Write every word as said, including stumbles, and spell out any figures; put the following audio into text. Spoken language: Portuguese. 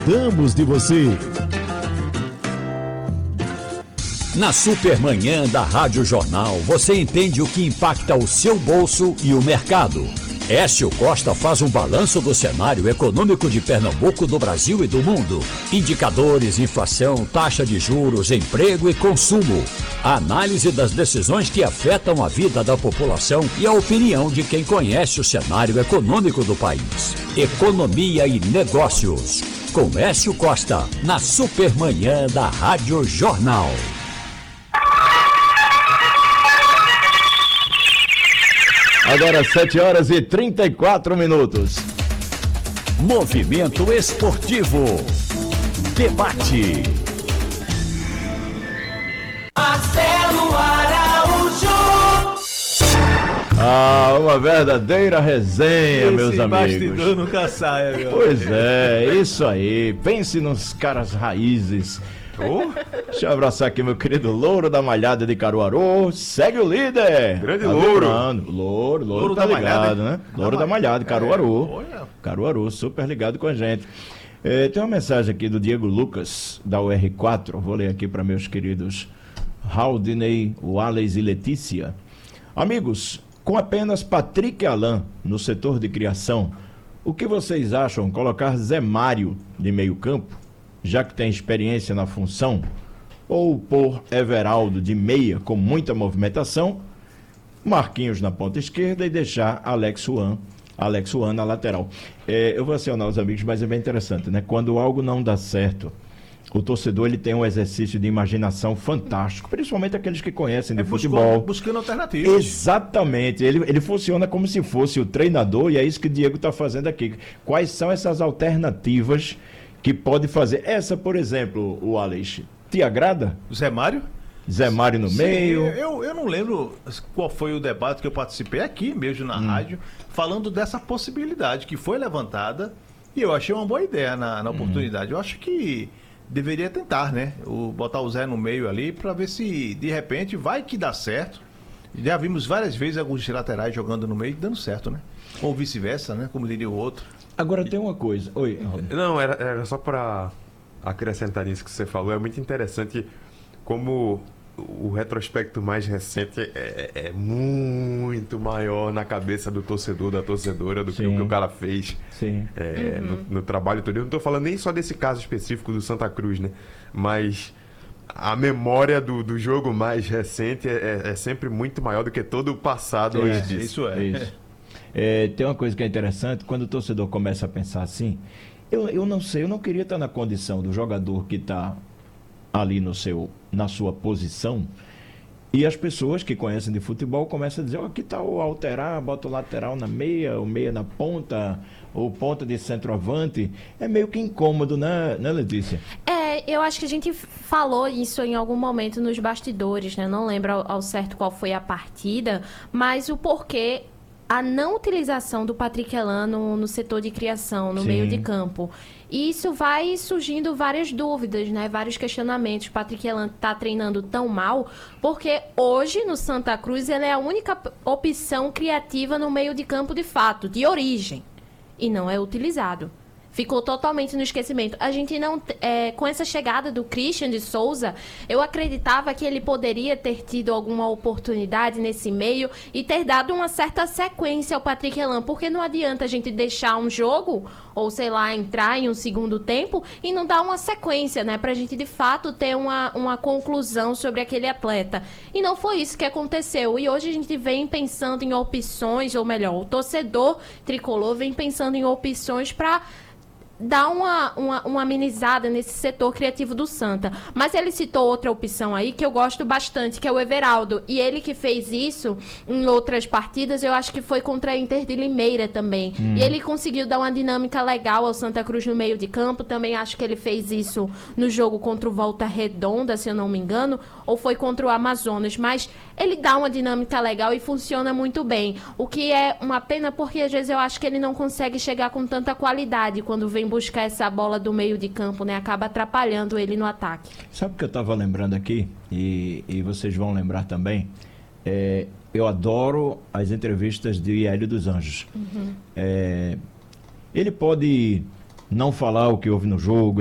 Damos de você. Na Supermanhã da Rádio Jornal, você entende o que impacta o seu bolso e o mercado. Écio Costa faz um balanço do cenário econômico de Pernambuco, do Brasil e do mundo. Indicadores, inflação, taxa de juros, emprego e consumo. A análise das decisões que afetam a vida da população e a opinião de quem conhece o cenário econômico do país. Economia e negócios. Com Écio Costa, na Supermanhã da Rádio Jornal. Agora sete horas e trinta e quatro minutos. Movimento Esportivo. Debate. Marcelo Araújo. Ah, uma verdadeira resenha, Esse meus amigos. bastidor nunca sai, meu. Pois é, isso aí. Pense nos caras raízes. Oh, deixa eu abraçar aqui meu querido Louro da Malhada de Caruaru. Segue o líder. Grande Tá Louro. vibrando. Louro, Louro, Louro tá da ligado, Malhada, né? hein? Louro da Malhada, É, Caruaru. olha. Caruaru, super ligado com a gente. É, tem uma mensagem aqui do Diego Lucas, da U R quatro. Vou ler aqui para meus queridos Haldinei, Wallace e Letícia. Amigos, com apenas Patrick e Alain no setor de criação, o que vocês acham colocar Zé Mário de meio campo, já que tem experiência na função, ou pôr Everaldo de meia com muita movimentação, Marquinhos na ponta esquerda e deixar Alex Juan, Alex Juan na lateral? É, eu vou acionar os amigos, mas é bem interessante, né? Quando algo não dá certo, o torcedor ele tem um exercício de imaginação fantástico, principalmente aqueles que conhecem de É buscando, futebol. buscando alternativas. Exatamente, ele, ele funciona como se fosse o treinador, e é isso que o Diego está fazendo aqui. Quais são essas alternativas que pode fazer? Essa, por exemplo, o Alex, te agrada? Zé Mário? Zé Mário no Sim, meio? Eu, eu não lembro qual foi o debate que eu participei aqui mesmo na hum. rádio, falando dessa possibilidade que foi levantada, e eu achei uma boa ideia na, na oportunidade. Hum. Eu acho que deveria tentar, né? O, botar o Zé no meio ali para ver se de repente vai que dá certo. Já vimos várias vezes alguns laterais jogando no meio dando certo, né? Ou vice-versa, né? Como diria o outro. Agora tem uma coisa. Oi, Robin. Não, era, era só para acrescentar nisso que você falou. É muito interessante como o retrospecto mais recente é, é muito maior na cabeça do torcedor, da torcedora, do Sim. que o que o cara fez Sim. É, uhum. no, no trabalho todo. Eu não estou falando nem só desse caso específico do Santa Cruz, né? Mas a memória do, do jogo mais recente é, é sempre muito maior do que todo o passado É, antes disso. Isso é. Isso. É, tem uma coisa que é interessante, quando o torcedor começa a pensar assim, eu, eu não sei, eu não queria estar na condição do jogador que está ali no seu, na sua posição, e as pessoas que conhecem de futebol começam a dizer, ó, oh, que tal alterar, bota o lateral na meia, o meia na ponta, ou ponta de centroavante. É meio que incômodo, né, né, Letícia? É, eu acho que a gente falou isso em algum momento nos bastidores, né? Não lembro ao, ao certo qual foi a partida, mas o porquê a não utilização do Patrick Alain no, no setor de criação, no Sim. meio de campo. E isso vai surgindo várias dúvidas, né? Vários questionamentos. O Patrick Alain está treinando tão mal, porque hoje no Santa Cruz ele é a única opção criativa no meio de campo de fato, de origem. E não é utilizado. Ficou totalmente no esquecimento. A gente não... É, com essa chegada do Christian de Souza, eu acreditava que ele poderia ter tido alguma oportunidade nesse meio e ter dado uma certa sequência ao Patrick Alain, porque não adianta a gente deixar um jogo, ou sei lá, entrar em um segundo tempo e não dar uma sequência, né? Pra gente de fato ter uma, uma conclusão sobre aquele atleta. E não foi isso que aconteceu. E hoje a gente vem pensando em opções, ou melhor, o torcedor tricolor vem pensando em opções para dar uma, uma, uma amenizada nesse setor criativo do Santa. Mas ele citou outra opção aí que eu gosto bastante, que é o Everaldo. E ele que fez isso em outras partidas, eu acho que foi contra a Inter de Limeira também. Hum. E ele conseguiu dar uma dinâmica legal ao Santa Cruz no meio de campo. Também acho que ele fez isso no jogo contra o Volta Redonda, se eu não me engano, ou foi contra o Amazonas. Mas ele dá uma dinâmica legal e funciona muito bem. O que é uma pena porque às vezes eu acho que ele não consegue chegar com tanta qualidade quando vem buscar essa bola do meio de campo, né? Acaba atrapalhando ele no ataque. Sabe o que eu estava lembrando aqui? E, e vocês vão lembrar também? É, eu adoro as entrevistas de Hélio dos Anjos. Uhum. É, ele pode não falar o que houve no jogo,